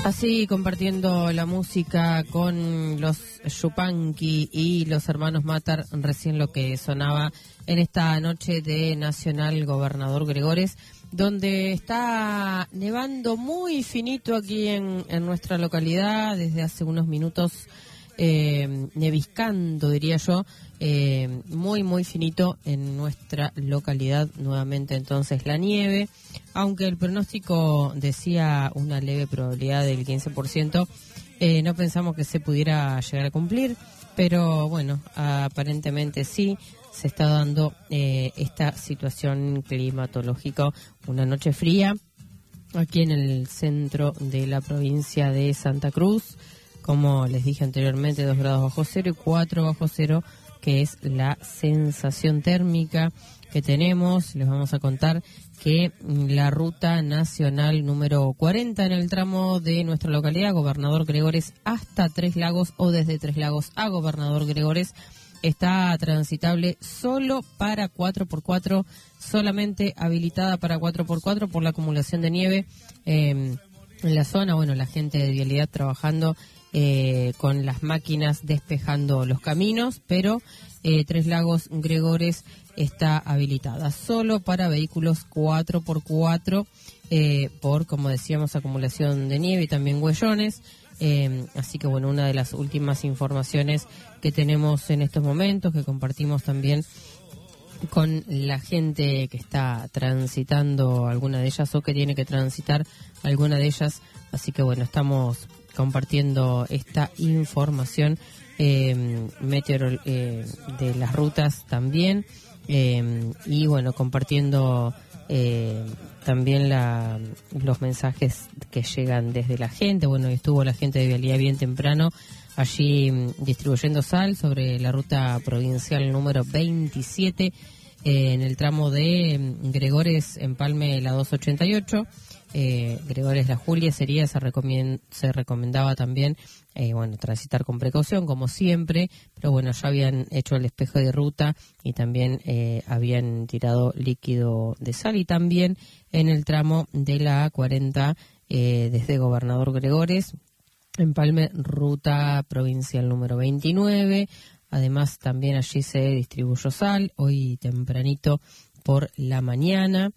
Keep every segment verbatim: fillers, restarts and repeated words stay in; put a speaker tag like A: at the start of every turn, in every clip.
A: Así, compartiendo la música con los Yupanqui y los hermanos Matar, recién lo que sonaba en esta noche de Nacional Gobernador Gregores, donde está nevando muy finito aquí en, en nuestra localidad desde hace unos minutos, eh, neviscando, diría yo, eh, muy muy finito en nuestra localidad. Nuevamente entonces la nieve, aunque el pronóstico decía una leve probabilidad del quince por ciento, eh, no pensamos que se pudiera llegar a cumplir, pero bueno, aparentemente sí. Se está dando eh, esta situación climatológica, una noche fría aquí en el centro de la provincia de Santa Cruz, como les dije anteriormente, dos grados bajo cero y cuatro bajo cero, que es la sensación térmica que tenemos. Les vamos a contar que la ruta nacional número cuarenta en el tramo de nuestra localidad, Gobernador Gregores, hasta Tres Lagos, o desde Tres Lagos a Gobernador Gregores, está transitable solo para cuatro por cuatro, solamente habilitada para cuatro por cuatro por la acumulación de nieve eh, en la zona. Bueno, la gente de vialidad trabajando eh, con las máquinas despejando los caminos, pero eh, Tres Lagos Gregores está habilitada solo para vehículos cuatro por cuatro eh, por, como decíamos, acumulación de nieve y también huellones. Eh, así que bueno, una de las últimas informaciones que tenemos en estos momentos, que compartimos también con la gente que está transitando alguna de ellas o que tiene que transitar alguna de ellas. Así que bueno, estamos compartiendo esta información eh, meteoro, eh, de las rutas también, eh, y bueno, compartiendo Eh, también la, los mensajes que llegan desde la gente. Bueno, estuvo la gente de Vialidad bien temprano allí m, distribuyendo sal sobre la ruta provincial número veintisiete, eh, en el tramo de m, Gregores Empalme, la doscientos ochenta y ocho. Eh, Gregores La Julia sería, se, recomend, se recomendaba también, eh, bueno, transitar con precaución, como siempre, pero bueno, ya habían hecho el despejo de ruta y también eh, habían tirado líquido de sal, y también en el tramo de la A cuarenta, eh, desde Gobernador Gregores, Empalme, ruta provincial número veintinueve, además también allí se distribuyó sal, hoy tempranito por la mañana.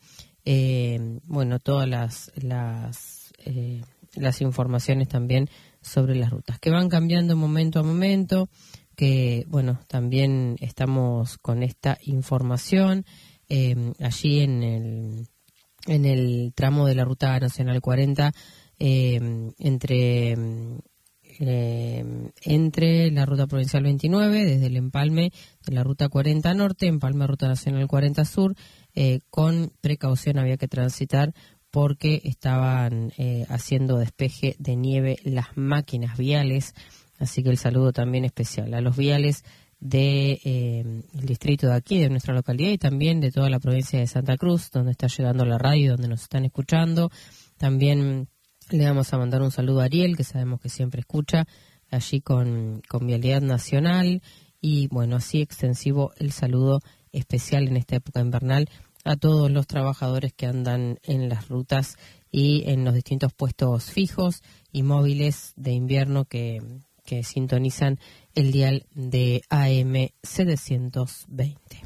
A: Eh, bueno, todas las las, eh, las informaciones también sobre las rutas, que van cambiando momento a momento, que bueno, también estamos con esta información eh, allí en el, en el tramo de la ruta nacional cuarenta, eh, entre... Eh, entre la ruta provincial veintinueve, desde el empalme de la ruta cuarenta norte, empalme ruta nacional cuarenta sur, eh, con precaución había que transitar porque estaban eh, haciendo despeje de nieve las máquinas viales. Así que el saludo también especial a los viales de eh, el distrito de aquí, de nuestra localidad, y también de toda la provincia de Santa Cruz, donde está llegando la radio, donde nos están escuchando. También le vamos a mandar un saludo a Ariel, que sabemos que siempre escucha allí con, con Vialidad Nacional. Y bueno, así extensivo el saludo especial en esta época invernal a todos los trabajadores que andan en las rutas y en los distintos puestos fijos y móviles de invierno que, que sintonizan el dial de A M setecientos veinte.